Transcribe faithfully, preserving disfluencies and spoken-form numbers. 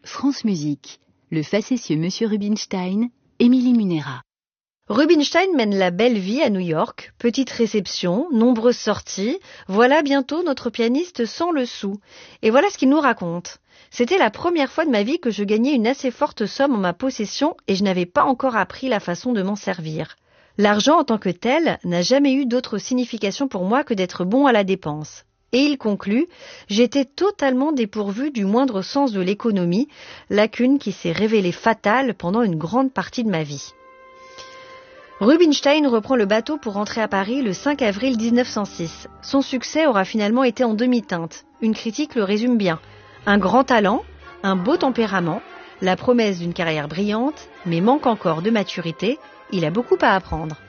France Musique, le facétieux Monsieur Rubinstein, Émilie Munera. Rubinstein mène la belle vie à New York, petite réception, nombreuses sorties, voilà bientôt notre pianiste sans le sou. Et voilà ce qu'il nous raconte. C'était la première fois de ma vie que je gagnais une assez forte somme en ma possession et je n'avais pas encore appris la façon de m'en servir. L'argent en tant que tel n'a jamais eu d'autre signification pour moi que d'être bon à la dépense. Et il conclut, j'étais totalement dépourvu du moindre sens de l'économie, lacune qui s'est révélée fatale pendant une grande partie de ma vie. Rubinstein reprend le bateau pour rentrer à Paris le cinq avril mille neuf cent six. Son succès aura finalement été en demi-teinte. Une critique le résume bien. Un grand talent, un beau tempérament, la promesse d'une carrière brillante, mais manque encore de maturité, il a beaucoup à apprendre.